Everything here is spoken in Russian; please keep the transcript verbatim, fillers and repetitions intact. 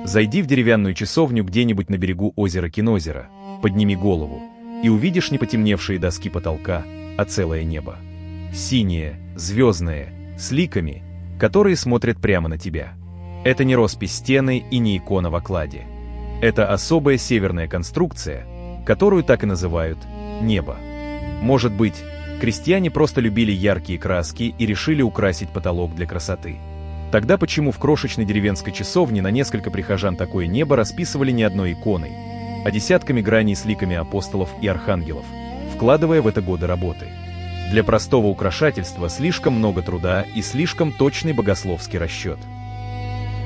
Зайди в деревянную часовню где-нибудь на берегу озера Кинозера, подними голову, и увидишь не потемневшие доски потолка, а целое небо. Синее, звездное, с ликами, которые смотрят прямо на тебя. Это не роспись стены и не икона в окладе. Это особая северная конструкция, которую так и называют небо. Может быть, крестьяне просто любили яркие краски и решили украсить потолок для красоты. Тогда почему в крошечной деревенской часовне на несколько прихожан такое небо расписывали не одной иконой, а десятками граней с ликами апостолов и архангелов, вкладывая в это годы работы? Для простого украшательства слишком много труда и слишком точный богословский расчет.